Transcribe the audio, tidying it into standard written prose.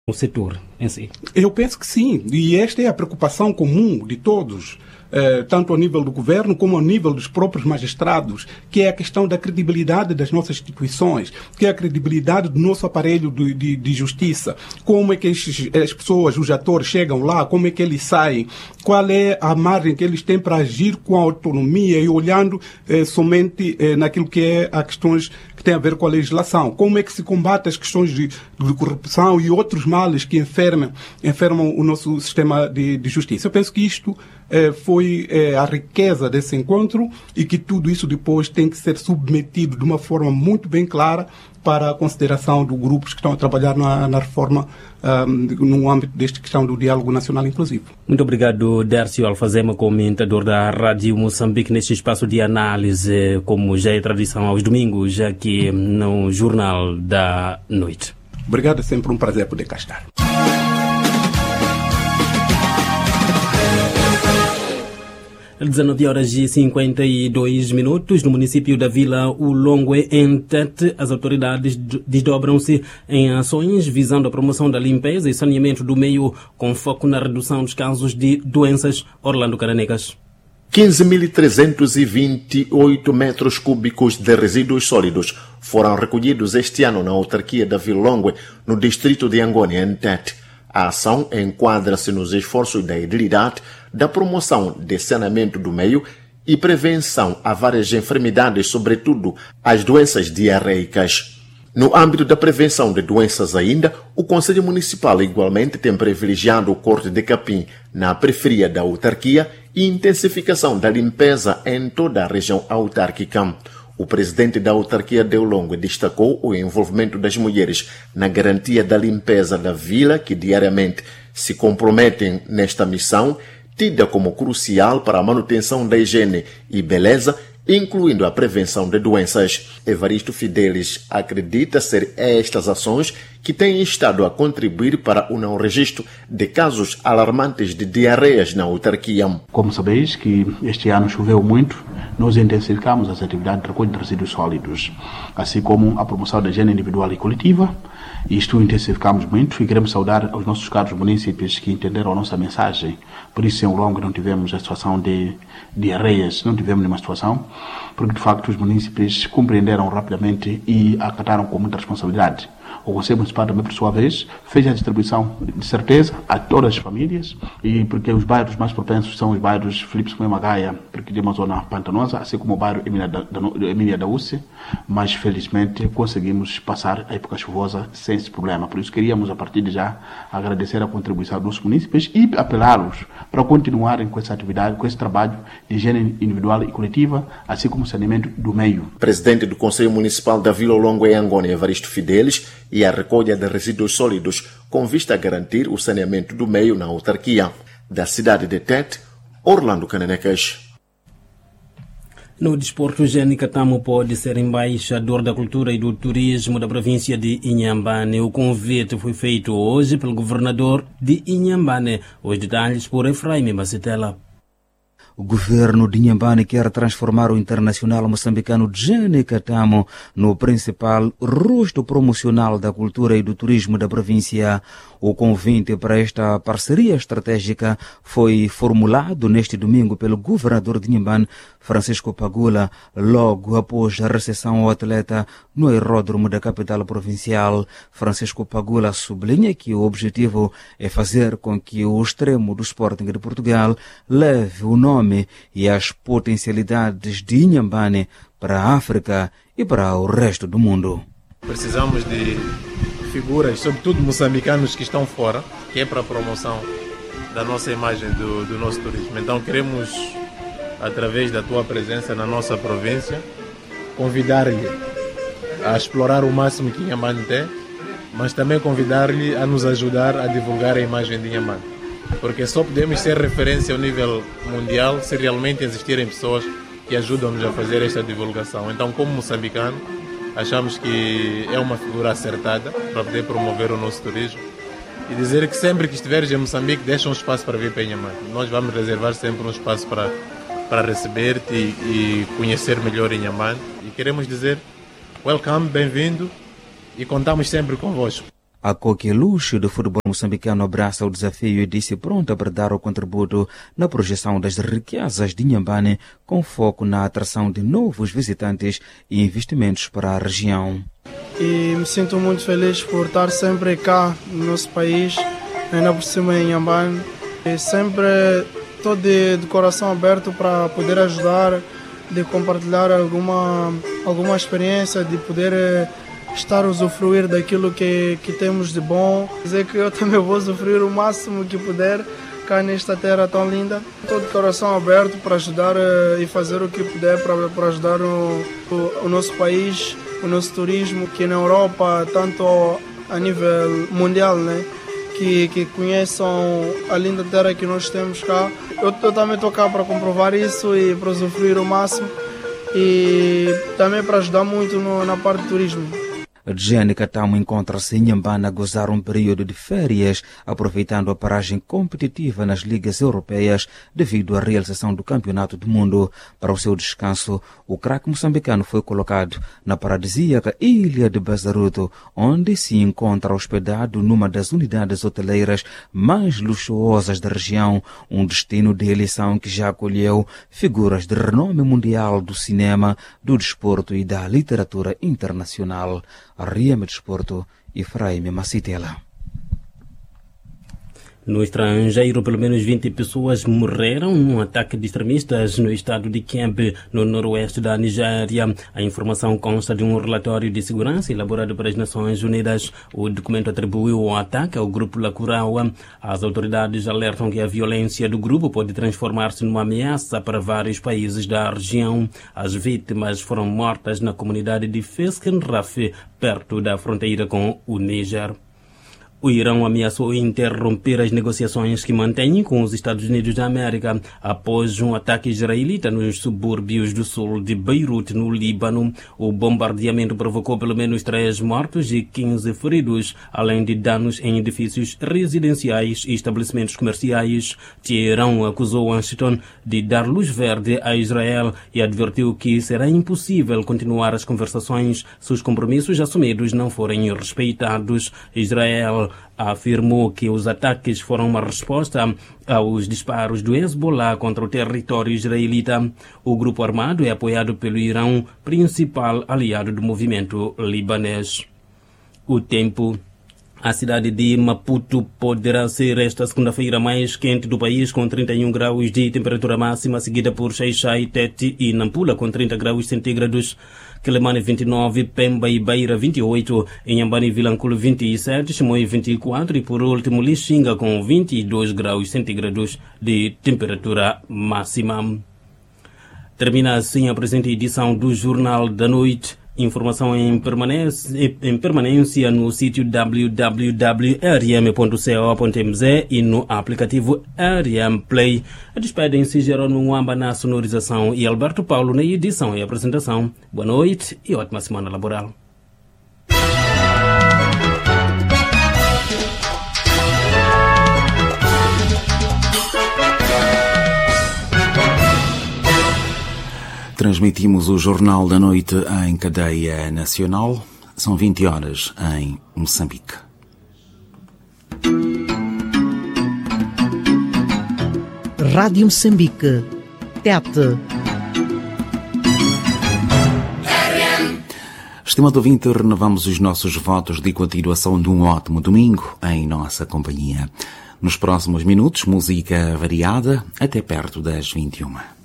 o setor em si? Eu penso que sim, e esta é a preocupação comum de todos, tanto ao nível do governo como ao nível dos próprios magistrados, que é a questão da credibilidade das nossas instituições, que é a credibilidade do nosso aparelho de justiça, como é que as pessoas, os atores chegam lá, como é que eles saem, qual é a margem que eles têm para agir com a autonomia e olhando somente naquilo que é as questões que têm a ver com a legislação, como é que se combate as questões de corrupção e outros males que enfermam o nosso sistema de justiça. Eu penso que isto foi a riqueza desse encontro e que tudo isso depois tem que ser submetido de uma forma muito bem clara para a consideração dos grupos que estão a trabalhar na reforma no âmbito desta questão do diálogo nacional inclusivo. Muito obrigado, Dércio Alfazema, comentador da Rádio Moçambique, neste espaço de análise, como já é tradição aos domingos, aqui no Jornal da Noite. Obrigado, é sempre um prazer poder cá estar. Às 19h52, no município da Vila Ulongwe, em Tete, as autoridades desdobram-se em ações visando a promoção da limpeza e saneamento do meio, com foco na redução dos casos de doenças. Orlando Caranecas. 15.328 metros cúbicos de resíduos sólidos foram recolhidos este ano na autarquia da Vila Ulongwe, no distrito de Angônia, em Tete. A ação enquadra-se nos esforços da edilidade da promoção de saneamento do meio e prevenção a várias enfermidades, sobretudo as doenças diarreicas. No âmbito da prevenção de doenças ainda, o Conselho Municipal igualmente tem privilegiado o corte de capim na periferia da autarquia e intensificação da limpeza em toda a região autárquica. O presidente da autarquia de Ulongwe destacou o envolvimento das mulheres na garantia da limpeza da vila, que diariamente se comprometem nesta missão, tida como crucial para a manutenção da higiene e beleza, incluindo a prevenção de doenças. Evaristo Fidelis acredita ser estas ações que têm estado a contribuir para o não registro de casos alarmantes de diarreias na autarquia. Como sabeis que este ano choveu muito, nós intensificamos as atividades de recolha de resíduos sólidos, assim como a promoção da higiene individual e coletiva. Isto intensificamos muito e queremos saudar aos nossos caros municípios que entenderam a nossa mensagem. Por isso, em Ulongwe não tivemos a situação de diarreias, não tivemos nenhuma situação, porque de facto os municípios compreenderam rapidamente e acataram com muita responsabilidade. O Conselho Municipal também, por sua vez, fez a distribuição de certeza a todas as famílias, e porque os bairros mais propensos são os bairros Filipe Simões Magaia, porque de uma zona pantanosa, assim como o bairro Emília da Ússia, mas felizmente conseguimos passar a época chuvosa sem esse problema. Por isso queríamos, a partir de já, agradecer a contribuição dos municípios e apelá-los para continuarem com essa atividade, com esse trabalho de higiene individual e coletiva, assim como o saneamento do meio. Presidente do Conselho Municipal da Vila Ulongwe, Angônia, Evaristo Fidelis, e a recolha de resíduos sólidos com vista a garantir o saneamento do meio na autarquia. Da cidade de Tete, Orlando Cananecas. No desporto, Jane Catamo pode ser embaixador da cultura e do turismo da província de Inhambane. O convite foi feito hoje pelo governador de Inhambane. Os detalhes por Efraim Macetela. O governo de Inhambane quer transformar o internacional moçambicano Jane Catamo no principal rosto promocional da cultura e do turismo da província. O convite para esta parceria estratégica foi formulado neste domingo pelo governador de Inhambane, Francisco Pagula, logo após a recepção ao atleta no aeródromo da capital provincial. Francisco Pagula sublinha que o objetivo é fazer com que o extremo do Sporting de Portugal leve o nome e as potencialidades de Inhambane para a África e para o resto do mundo. Precisamos de figuras, sobretudo moçambicanos que estão fora, que é para a promoção da nossa imagem do nosso turismo. Então queremos, através da tua presença na nossa província, convidar-lhe a explorar o máximo que Inhambane tem, mas também convidar-lhe a nos ajudar a divulgar a imagem de Inhambane. Porque só podemos ser referência ao nível mundial se realmente existirem pessoas que ajudam-nos a fazer esta divulgação. Então, como moçambicano, achamos que é uma figura acertada para poder promover o nosso turismo e dizer que sempre que estiveres em Moçambique, deixa um espaço para vir para Inhambane. Nós vamos reservar sempre um espaço para receber-te e conhecer melhor Inhambane. E queremos dizer, welcome, bem-vindo, e contamos sempre convosco. A Coqueluche do futebol moçambicano abraça o desafio e disse pronta para dar o contributo na projeção das riquezas de Inhambane, com foco na atração de novos visitantes e investimentos para a região. E me sinto muito feliz por estar sempre cá no nosso país, ainda por cima em Inhambane. E sempre estou de coração aberto para poder ajudar, de compartilhar alguma experiência, de poder estar a usufruir daquilo que temos de bom. Dizer que eu também vou usufruir o máximo que puder cá nesta terra tão linda. Estou de coração aberto para ajudar e fazer o que puder para ajudar o nosso país, o nosso turismo, que na Europa, tanto a nível mundial, né, que conheçam a linda terra que nós temos cá. Eu também estou cá para comprovar isso e para usufruir o máximo e também para ajudar muito na parte do turismo. Jane Katamo encontra-se em Inhambane a gozar um período de férias, aproveitando a paragem competitiva nas ligas europeias devido à realização do Campeonato do Mundo. Para o seu descanso, o craque moçambicano foi colocado na paradisíaca ilha de Bazaruto, onde se encontra hospedado numa das unidades hoteleiras mais luxuosas da região, um destino de eleição que já acolheu figuras de renome mundial do cinema, do desporto e da literatura internacional. Rieme Desporto e Fraime Macitela. No estrangeiro, pelo menos 20 pessoas morreram num ataque de extremistas no estado de Kebbi, no noroeste da Nigéria. A informação consta de um relatório de segurança elaborado pelas Nações Unidas. O documento atribuiu o ataque ao grupo Lakurawa. As autoridades alertam que a violência do grupo pode transformar-se numa ameaça para vários países da região. As vítimas foram mortas na comunidade de Feskenrafe, perto da fronteira com o Níger. O Irão ameaçou interromper as negociações que mantém com os Estados Unidos da América após um ataque israelita nos subúrbios do sul de Beirute, no Líbano. O bombardeamento provocou pelo menos 3 mortos e 15 feridos, além de danos em edifícios residenciais e estabelecimentos comerciais. Teherão acusou Washington de dar luz verde a Israel e advertiu que será impossível continuar as conversações se os compromissos assumidos não forem respeitados. Israel afirmou que os ataques foram uma resposta aos disparos do Hezbollah contra o território israelita. O grupo armado é apoiado pelo Irão, principal aliado do movimento libanês. O tempo. A cidade de Maputo poderá ser esta segunda-feira mais quente do país, com 31 graus de temperatura máxima, seguida por Xai-Xai, Tete e Nampula, com 30 graus centígrados. Quelimane 29, Pemba e Beira 28, Inhambane e Vilanculo 27, Chimoio 24 e por último Lixinga com 22 graus centígrados de temperatura máxima. Termina assim a presente edição do Jornal da Noite. Informação em permanência no sítio www.rm.co.mz e no aplicativo RM Play. Despedem-se Jerônimo Mwamba na sonorização e Alberto Paulo na edição e apresentação. Boa noite e ótima semana laboral. Transmitimos o Jornal da Noite em cadeia nacional. São 20 horas em Moçambique. Rádio Moçambique. Tete. Estimado ouvinte, renovamos os nossos votos de continuação de um ótimo domingo em nossa companhia. Nos próximos minutos, música variada até perto das 21h.